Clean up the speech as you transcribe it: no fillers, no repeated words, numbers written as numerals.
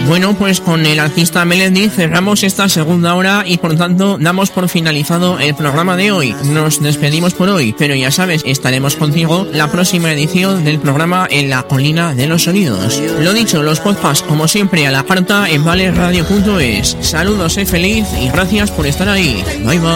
Bueno, pues con el artista Melendi cerramos esta segunda hora y por tanto damos por finalizado el programa de hoy. Nos despedimos por hoy, pero ya sabes, estaremos contigo la próxima edición del programa En la Colina de los Sonidos. Lo dicho, los podcasts como siempre a la carta en valeradio.es. Saludos, sé feliz y gracias por estar ahí. Bye bye.